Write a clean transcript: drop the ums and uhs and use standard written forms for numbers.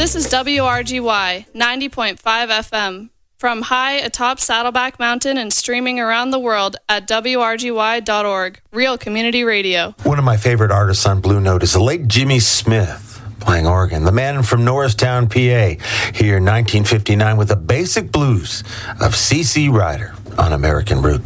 This is WRGY 90.5 FM from high atop Saddleback Mountain and streaming around the world at WRGY.org. Real Community Radio. One of my favorite artists on Blue Note is the late Jimmy Smith, playing organ. The man from Norristown, PA, here in 1959 with the basic blues of C.C. Ryder on American Roots.